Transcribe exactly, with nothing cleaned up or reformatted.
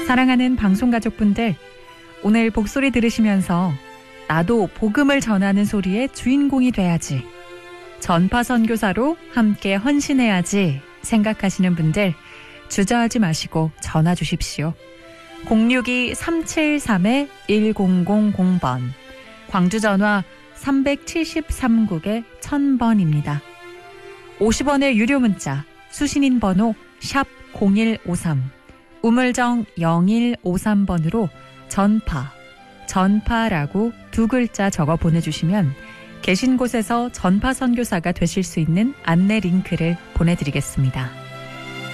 사랑하는 방송가족분들, 오늘 복소리 들으시면서 나도 복음을 전하는 소리의 주인공이 돼야지, 전파선교사로 함께 헌신해야지 생각하시는 분들 주저하지 마시고 전화 주십시오. 공육이 삼칠삼 일공공공 번, 광주 전화 삼칠삼 국에 천 번입니다. 오십 원의 유료 문자, 수신인 번호 샵 공일오삼, 우물정 영일오삼 번으로 전파, 전파라고 두 글자 적어 보내주시면 계신 곳에서 전파 선교사가 되실 수 있는 안내 링크를 보내드리겠습니다.